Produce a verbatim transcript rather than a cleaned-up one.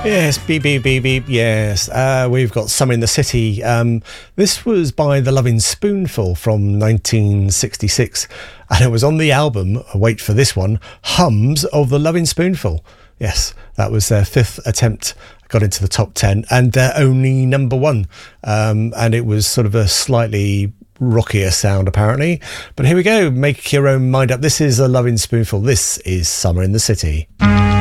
Yes, beep, beep, beep, beep, yes. Uh, we've got Summer in the City. Um, this was by The Lovin' Spoonful from nineteen sixty-six, and it was on the album, wait for this one, Hums of The Lovin' Spoonful. Yes, that was their fifth attempt, got into the top ten, and their only number one. Um, and it was sort of a slightly rockier sound, apparently. But here we go, make your own mind up. This is A Lovin' Spoonful. This is Summer in the City.